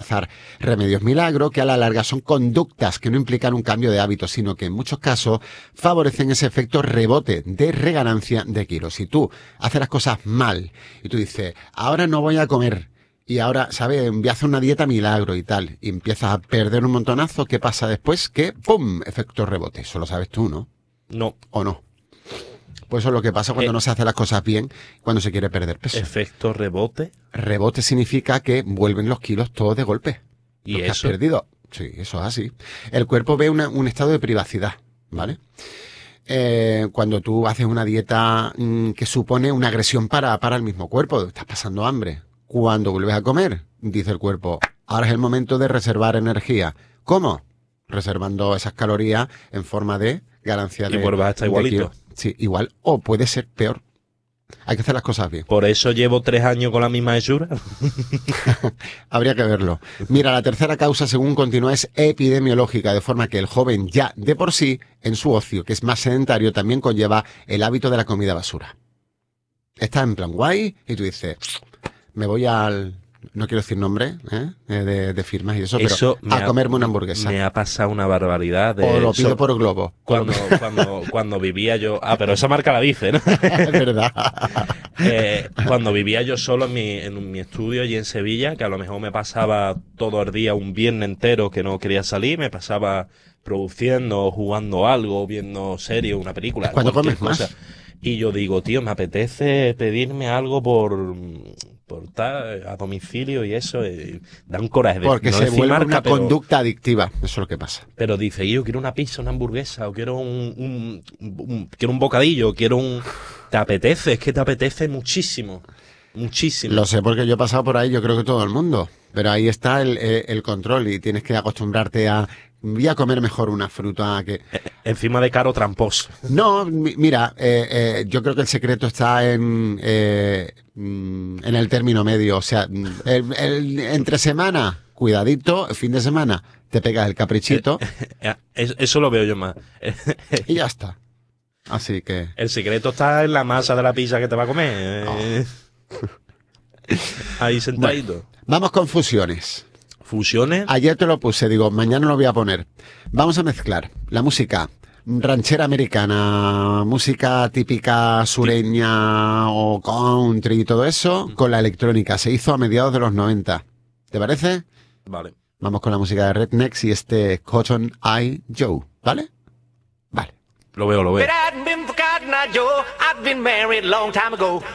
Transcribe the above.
utilizar remedios milagro, que a la larga son conductas que no implican un cambio de hábito, sino que en muchos casos favorecen ese efecto rebote de reganancia de kilos. Si tú haces las cosas mal y tú dices, ahora no voy a comer, y ahora, ¿sabes? Voy a hacer una dieta milagro y tal, y empiezas a perder un montonazo, ¿qué pasa después? Que ¡pum! Efecto rebote. Eso lo sabes tú, ¿no? No. ¿O no? Pues eso es lo que pasa cuando no se hace las cosas bien, cuando se quiere perder peso. ¿Efecto rebote? Rebote significa que vuelven los kilos todos de golpe. ¿Y los que eso? has perdido. Sí, eso es así. El cuerpo ve un estado de privacidad, ¿vale? Cuando tú haces una dieta que supone una agresión para el mismo cuerpo, estás pasando hambre. Cuando vuelves a comer, dice el cuerpo, ahora es el momento de reservar energía. ¿Cómo? Reservando esas calorías en forma de ganancia de... Y vuelvas a estar igualito. Sí, igual. O puede ser peor. Hay que hacer las cosas bien. ¿Por eso llevo 3 años con la misma hechura? Habría que verlo. Mira, la tercera causa, según continúa, es epidemiológica, de forma que el joven ya de por sí, en su ocio, que es más sedentario, también conlleva el hábito de la comida basura. Estás en plan guay y tú dices, me voy al... No quiero decir nombre de firmas y eso, pero a comerme una hamburguesa. Me ha pasado una barbaridad. O lo pido por Globo. Cuando vivía yo... Ah, pero esa marca la dice, ¿no? Es verdad. Cuando vivía yo solo en mi estudio allí en Sevilla, que a lo mejor me pasaba todo el día, un viernes entero que no quería salir, me pasaba produciendo, jugando algo, viendo series, una película. ¿Cuándo comes más? Cosa. Y yo digo, tío, me apetece pedirme algo por tal, a domicilio y eso, da un coraje. Porque no se decir vuelve marca, una pero, conducta adictiva. Eso es lo que pasa. Pero dice, yo quiero una pizza, una hamburguesa, o quiero quiero un bocadillo, Te apetece, es que te apetece muchísimo. Muchísimo. Lo sé porque yo he pasado por ahí, yo creo que todo el mundo. Pero ahí está el control y tienes que acostumbrarte a... Voy a comer mejor una fruta que... Encima de caro tramposo. No, mira, yo creo que el secreto está en el término medio. O sea, entre semana, cuidadito, el fin de semana, te pegas el caprichito. Eso lo veo yo más. Y ya está. Así que... El secreto está en la masa de la pizza que te va a comer. Ahí sentadito. Bueno, vamos con fusiones. ¿Fusiones? Ayer te lo puse, digo, mañana lo voy a poner. Vamos a mezclar la música ranchera americana, música típica sureña o country y todo eso, con la electrónica. Se hizo a mediados de los 90. ¿Te parece? Vale. Vamos con la música de Rednecks y este Cotton Eye Joe, ¿vale? Vale. Lo veo. But I've been forgotten, Joe. I've been married a long time ago.